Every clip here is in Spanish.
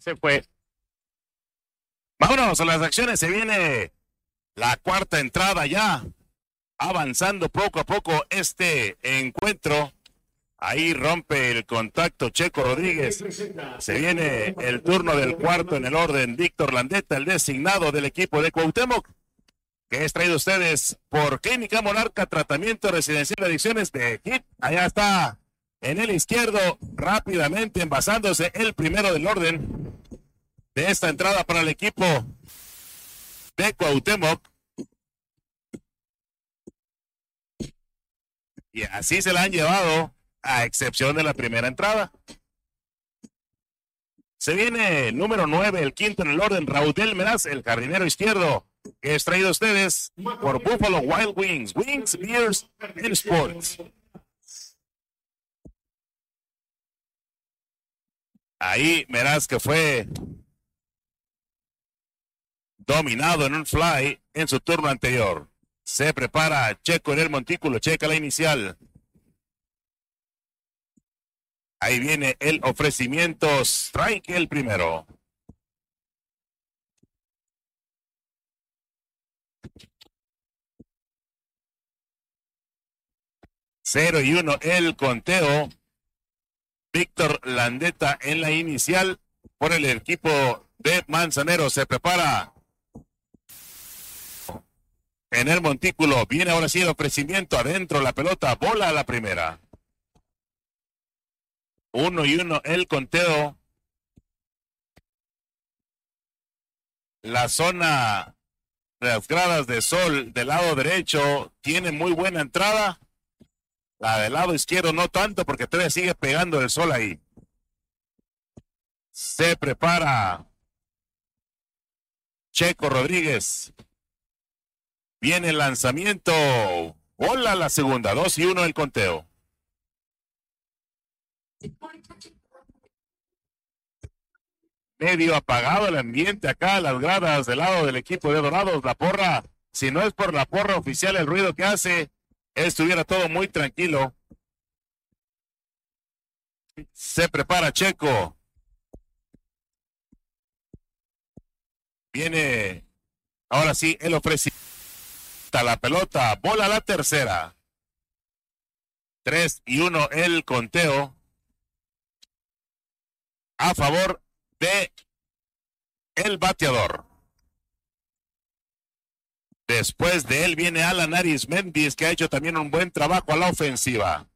Se fue. Vámonos a las acciones. Se viene la cuarta entrada ya. Avanzando poco a poco este encuentro. Ahí rompe el contacto Checo Rodríguez. Se viene el turno del cuarto en el orden. Víctor Landeta, el designado del equipo de Cuauhtémoc, que es traído a ustedes por Clínica Monarca, tratamiento residencial de adicciones de HIT. Allá está en el izquierdo, rápidamente envasándose el primero del orden de esta entrada para el equipo de Cuauhtémoc. Y así se la han llevado, a excepción de la primera entrada. Se viene el número 9, el quinto en el orden, Raudel Meraz, el jardinero izquierdo, que es traído a ustedes por Buffalo Wild Wings, Wings, Beers and Sports. Ahí Meraz, que fue dominado en un fly en su turno anterior. Se prepara Checo en el montículo, checa la inicial. Ahí viene el ofrecimiento, strike el primero. Cero y uno el conteo. Víctor Landeta en la inicial por el equipo de Manzanero. Se prepara en el montículo. Viene ahora sí el ofrecimiento adentro, la pelota, bola a la primera. 1 y 1 el conteo. La zona de las gradas de sol del lado derecho tiene muy buena entrada. La del lado izquierdo no tanto, porque todavía sigue pegando el sol ahí. Se prepara Checo Rodríguez. Viene el lanzamiento. Bola la segunda. 2 y 1 el conteo. Medio apagado el ambiente acá, las gradas del lado del equipo de Dorados. La porra, si no es por la porra oficial, el ruido que hace, estuviera todo muy tranquilo. Se prepara Checo. Viene, ahora sí, el ofrecimiento. La pelota, bola la tercera. 3 y 1 el conteo. A favor de el bateador. Después de él viene Alan Arismendi, que ha hecho también un buen trabajo a la ofensiva.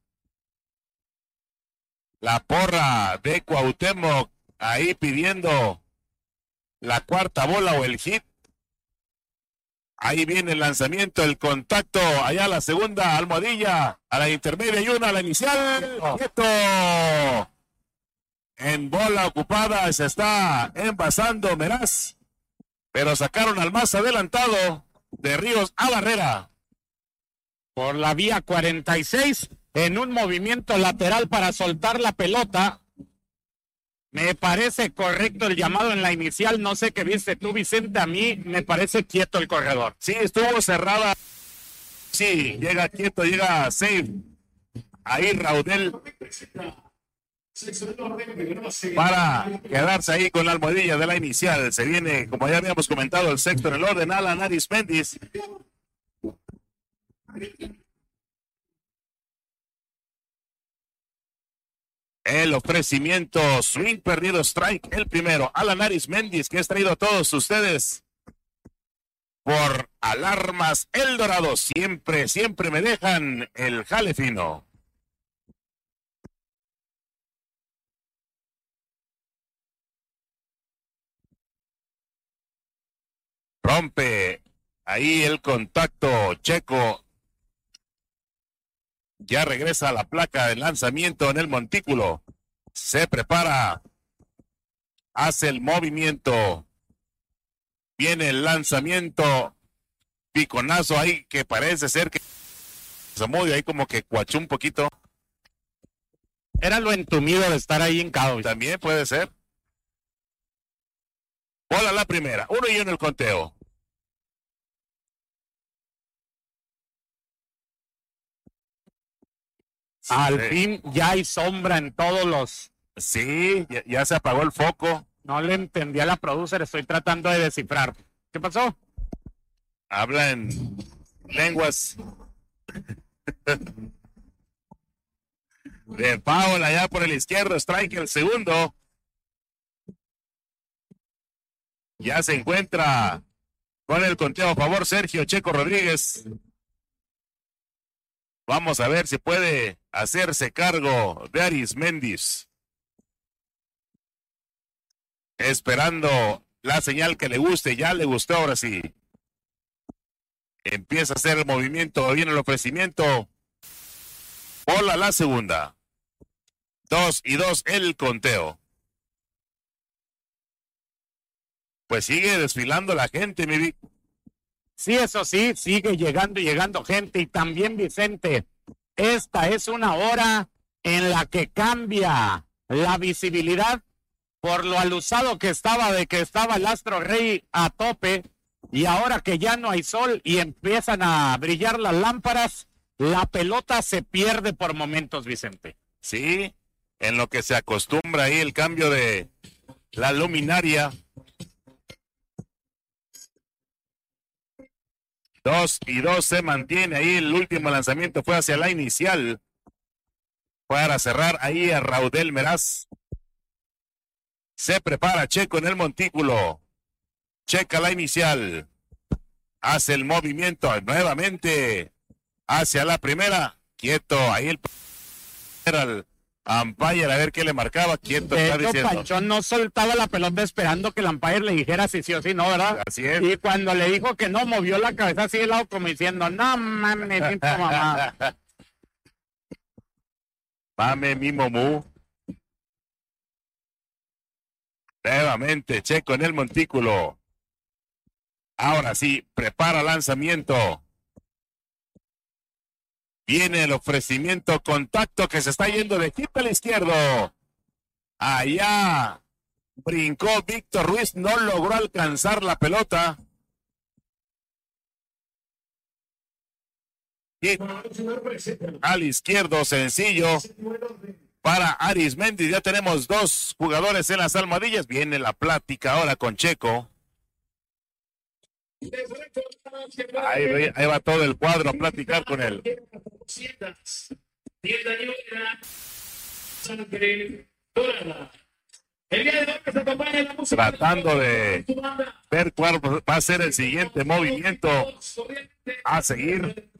La porra de Cuauhtémoc ahí pidiendo la cuarta bola o el hit. Ahí viene el lanzamiento, el contacto, allá la segunda, almohadilla, a la intermedia y una, a la inicial. ¡Quieto! En bola ocupada se está envasando Meraz, pero sacaron al más adelantado de Ríos a Barrera. Por la vía 46, en un movimiento lateral para soltar la pelota. Me parece correcto el llamado en la inicial. No sé qué viste tú, Vicente. A mí me parece quieto el corredor. Sí, estuvo cerrada. Sí, llega quieto, llega safe. Ahí Raudel para quedarse ahí con la almohadilla de la inicial. Se viene, como ya habíamos comentado, el sexto en el orden, Alan Arismendi. El ofrecimiento, swing perdido, strike, el primero. Alan Arismendi, que es traído a todos ustedes por Alarmas El Dorado. Siempre, siempre me dejan el jale fino. Rompe ahí el contacto Checo. Ya regresa la placa de lanzamiento en el montículo. Se prepara. Hace el movimiento. Viene el lanzamiento. Piconazo ahí que parece ser que se movió ahí como que cuachó un poquito. Era lo entumido de estar ahí hincado. También puede ser. Bola la primera. 1 y 1 el conteo. Al fin ya hay sombra en todos los... Sí, ya se apagó el foco. No le entendí a la producer, estoy tratando de descifrar. ¿Qué pasó? Habla en lenguas de Paola allá por el izquierdo, strike el segundo. Ya se encuentra con el conteo a favor Sergio Checo Rodríguez. Vamos a ver si puede hacerse cargo de Arismendi. Esperando la señal que le guste, ya le gustó, ahora sí. Empieza a hacer el movimiento, viene el ofrecimiento. Bola la segunda. 2-2 el conteo. Pues sigue desfilando la gente, mi Vic. Sí, eso sí, sigue llegando y llegando gente. Y también, Vicente, esta es una hora en la que cambia la visibilidad por lo alusado que estaba de que estaba el Astro Rey a tope. Y ahora que ya no hay sol y empiezan a brillar las lámparas, la pelota se pierde por momentos, Vicente. Sí, en lo que se acostumbra ahí el cambio de la luminaria. 2-2 se mantiene ahí. El último lanzamiento fue hacia la inicial para cerrar ahí a Raudel Meraz. Se prepara Checo en el montículo. Checa la inicial. Hace el movimiento nuevamente hacia la primera. Quieto ahí el umpire a ver qué le marcaba. Quieto de está hecho, diciendo. Panchón no soltaba la pelota esperando que el umpire le dijera si sí o si no, ¿verdad? Así es. Y cuando le dijo que no, movió la cabeza así de lado como diciendo, no mames, mi mamá. Mame mi momú. Nuevamente Checo en el montículo. Ahora sí, prepara lanzamiento. Viene el ofrecimiento, contacto que se está yendo de hit al izquierdo. Allá brincó Víctor Ruiz, no logró alcanzar la pelota. Y al izquierdo, sencillo para Arismendi. Ya tenemos dos jugadores en las almohadillas. Viene la plática ahora con Checo. Ahí va todo el cuadro a platicar con él. Tratando de ver cuál va a ser el siguiente movimiento a seguir.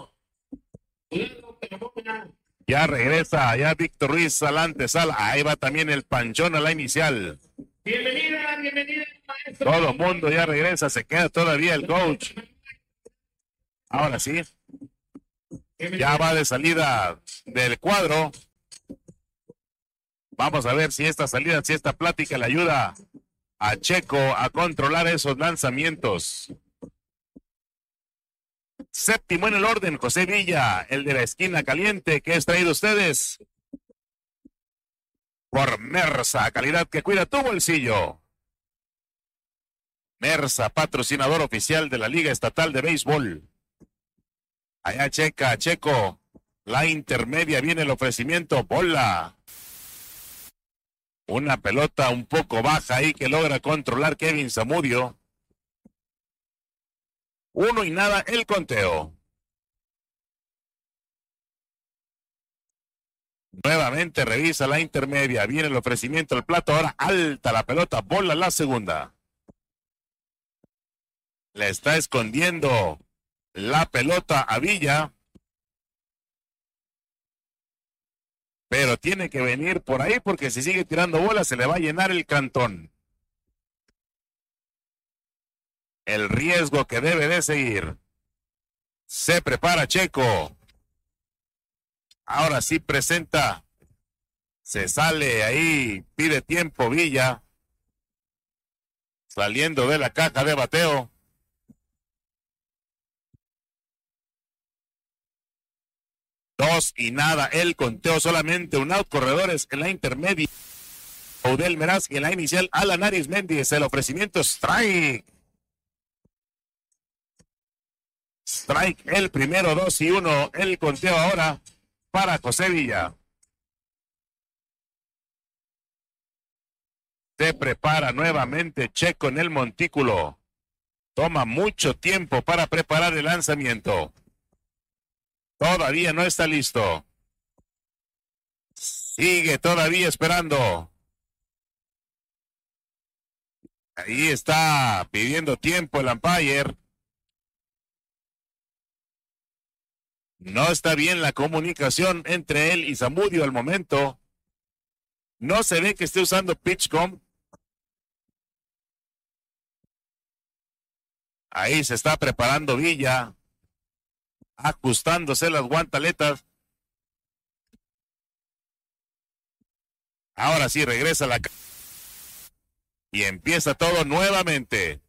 Ya regresa, ya Víctor Ruiz a la antesala. Ahí va también el Panchón a la inicial. Bienvenida, maestro. Todo el mundo ya regresa, se queda todavía el coach. Ahora sí. Ya va de salida del cuadro. Vamos a ver si esta salida, si esta plática le ayuda a Checo a controlar esos lanzamientos. Séptimo en el orden, José Villa, el de la esquina caliente, que es traído a ustedes por Mersa, calidad que cuida tu bolsillo. Mersa, patrocinador oficial de la Liga Estatal de Béisbol. Allá checa, Checo, la intermedia, viene el ofrecimiento, bola. Una pelota un poco baja ahí que logra controlar Kevin Zamudio. 1-0 el conteo. Nuevamente revisa la intermedia. Viene el ofrecimiento al plato. Ahora alta la pelota. Bola la segunda. Le está escondiendo la pelota a Villa. Pero tiene que venir por ahí porque si sigue tirando bola se le va a llenar el cantón. El riesgo que debe de seguir. Se prepara Checo. Ahora sí presenta. Se sale ahí. Pide tiempo Villa. Saliendo de la caja de bateo. Dos y nada. El conteo solamente un out. Corredores en la intermedia. Raudel Meraz y en la inicial Alan Arismendi. El ofrecimiento strike. Strike el primero, 2-1. El conteo ahora para José Villa. Se prepara nuevamente Checo en el montículo. Toma mucho tiempo para preparar el lanzamiento. Todavía no está listo. Sigue todavía esperando. Ahí está pidiendo tiempo el umpire. No está bien la comunicación entre él y Zamudio al momento. No se ve que esté usando PitchCom. Ahí se está preparando Villa, ajustándose las guantaletas. Ahora sí regresa y empieza todo nuevamente.